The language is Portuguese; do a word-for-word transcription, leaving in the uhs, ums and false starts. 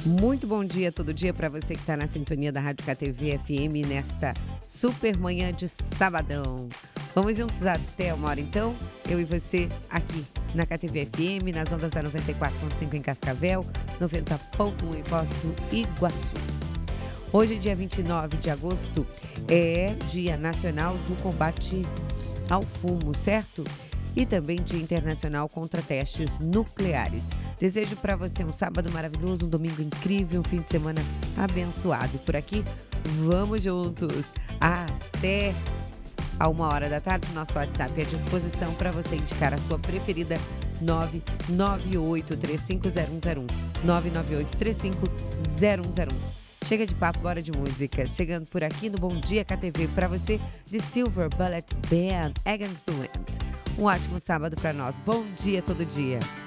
Muito bom dia, todo dia para você que está na sintonia da Rádio K T V F M nesta super manhã de sabadão. Vamos juntos até uma hora então, eu e você aqui na K T V F M, nas ondas da noventa e quatro ponto cinco em Cascavel, noventa ponto um em Foz do Iguaçu. Hoje, dia vinte e nove de agosto, é Dia Nacional do Combate ao Fumo, certo? E também Dia Internacional contra Testes Nucleares. Desejo para você um sábado maravilhoso, um domingo incrível, um fim de semana abençoado. E por aqui, vamos juntos até a uma hora da tarde. Nosso WhatsApp é à disposição para você indicar a sua preferida, nove nove oito três cinco zero um zero um, nove nove oito três cinco zero um zero um. Chega de papo, bora de música. Chegando por aqui no Bom Dia K T V para você, The Silver Bullet Band, Against the Wind. Um ótimo sábado para nós. Bom dia todo dia.